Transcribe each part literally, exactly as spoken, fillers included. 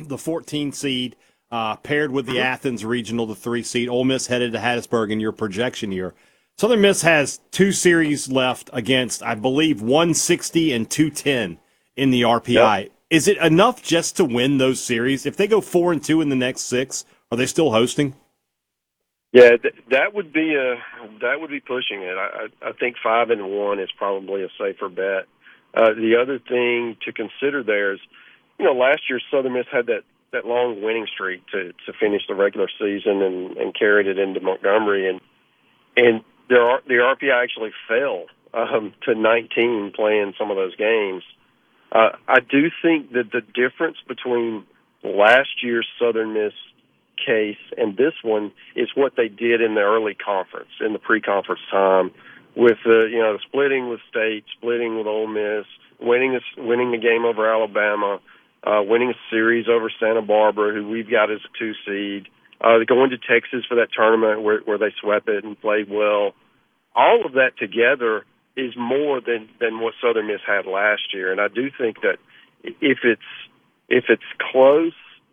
the fourteen seed, uh, paired with the Athens Regional, the three seed. Ole Miss headed to Hattiesburg in your projection year. Southern Miss has two series left against, I believe, one sixty and two ten in the R P I. Yep. Is it enough just to win those series? If they go four and two in the next six, are they still hosting? Yeah, th- that would be a that would be pushing it. I, I think five and one is probably a safer bet. Uh, the other thing to consider there is, you know, last year Southern Miss had that, that long winning streak to, to finish the regular season and, and carried it into Montgomery, and and there are, the R P I actually fell um, to nineteen playing some of those games. Uh, I do think that the difference between last year's Southern Miss case and this one is what they did in the early conference, in the pre-conference time, with uh, you know, splitting with State, splitting with Ole Miss, winning a, winning a game over Alabama, uh, winning a series over Santa Barbara, who we've got as a two seed, uh, going to Texas for that tournament where, where they swept it and played well. All of that together is more than, than what Southern Miss had last year, and I do think that if it's if it's close,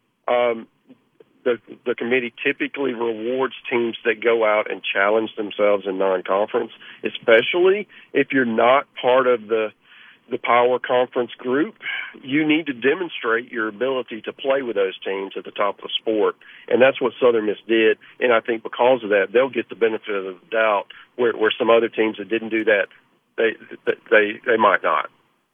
um, the the committee typically rewards teams that go out and challenge themselves in non-conference, especially if you're not part of the the power conference group. You need to demonstrate your ability to play with those teams at the top of the sport, and that's what Southern Miss did. And I think because of that, they'll get the benefit of the doubt where, where some other teams that didn't do that, they they they might not.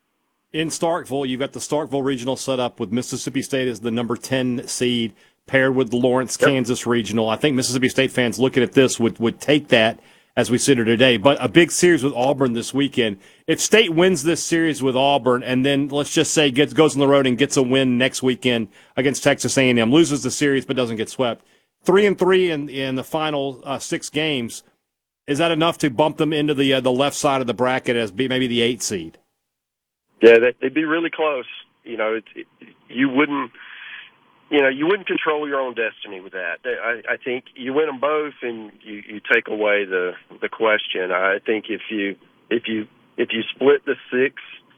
In Starkville, you've got the Starkville Regional set up with Mississippi State as the number ten seed, paired with the Lawrence, yep. Kansas Regional. I think Mississippi State fans looking at this would, would take that as we sit here today. But a big series with Auburn this weekend. If State wins this series with Auburn and then, let's just say, gets goes on the road and gets a win next weekend against Texas A and M, loses the series but doesn't get swept, three and three in, in the final uh, six games, is that enough to bump them into the uh, the left side of the bracket as be, maybe the eight seed? Yeah, they'd be really close. You know, it, it, you wouldn't, you know, you wouldn't control your own destiny with that. I, I think you win them both, and you, you take away the the question. I think if you if you if you split the six,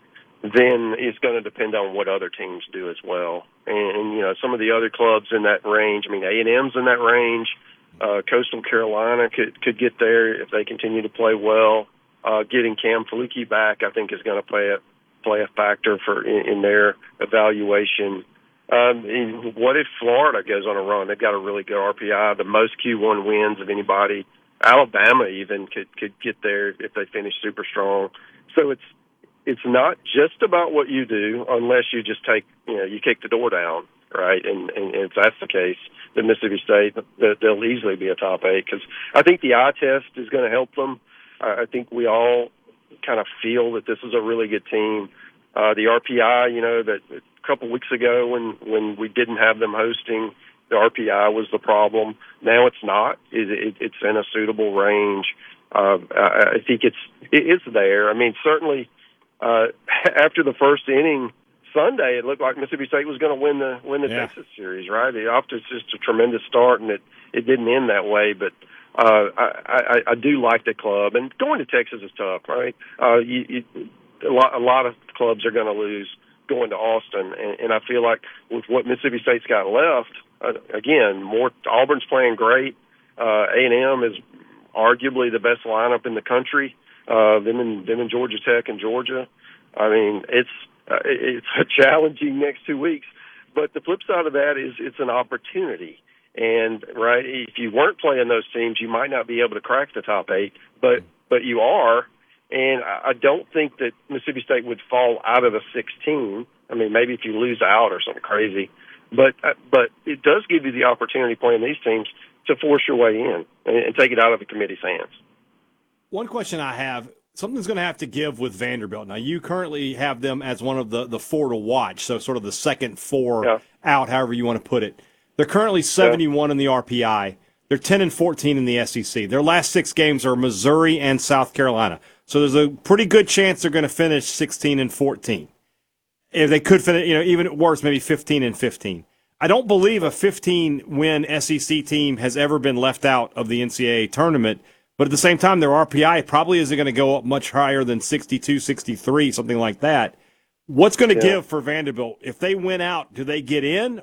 then it's going to depend on what other teams do as well. And, and you know, some of the other clubs in that range. I mean, A and M's in that range. Uh, Coastal Carolina could could get there if they continue to play well. Uh, getting Cam Flukie back, I think, is going to play a play a factor for in, in their evaluation. Um, and what if Florida goes on a run? They've got a really good R P I, the most Q one wins of anybody. Alabama even could could get there if they finish super strong. So it's it's not just about what you do, unless you just take you know you kick the door down, right? And, and, and if that's the case, then Mississippi State, they'll easily be a top eight, because I think the eye test is going to help them. I think we all kind of feel that this is a really good team. Uh, the R P I, you know, that a couple weeks ago when, when we didn't have them hosting, the R P I was the problem. Now it's not. It, it, it's in a suitable range. Uh, I, I think it's it is there. I mean, certainly uh, after the first inning Sunday, it looked like Mississippi State was going to win the win the yeah. Texas series, right? The off to just a tremendous start, and it, it didn't end that way, but Uh, I, I, I do like the club, and going to Texas is tough, right? Uh, you, you, a lot, a lot of clubs are going to lose going to Austin, and, and I feel like with what Mississippi State's got left, uh, again, more Auburn's playing great. Uh, A and M is arguably the best lineup in the country. Uh, them and them and Georgia Tech and Georgia. I mean, it's uh, it's a challenging next two weeks, but the flip side of that is it's an opportunity. And, right, if you weren't playing those teams, you might not be able to crack the top eight, but but you are. And I don't think that Mississippi State would fall out of the sixteen. I mean, maybe if you lose out or something crazy. But but it does give you the opportunity playing these teams to force your way in and, and take it out of the committee's hands. One question I have, something's going to have to give with Vanderbilt. Now, you currently have them as one of the, the four to watch, so sort of the second four yeah. out, however you want to put it. They're currently seventy-one yeah. in the R P I. They're ten and fourteen in the S E C. Their last six games are Missouri and South Carolina. So there's a pretty good chance they're going to finish sixteen and fourteen. If they could finish, you know, even worse, maybe fifteen and fifteen. I don't believe a fifteen-win S E C team has ever been left out of the N C double A tournament. But at the same time, their R P I probably isn't going to go up much higher than sixty-two, sixty-three, something like that. What's going to yeah. give for Vanderbilt? If they win out, do they get in,